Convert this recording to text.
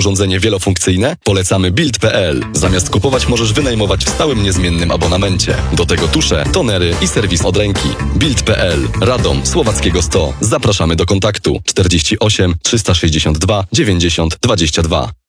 urządzenie wielofunkcyjne? Polecamy Build.pl. Zamiast kupować możesz wynajmować w stałym niezmiennym abonamencie. Do tego tusze, tonery i serwis od ręki. Build.pl. Radom, Słowackiego 100. Zapraszamy do kontaktu 48 362 90 22.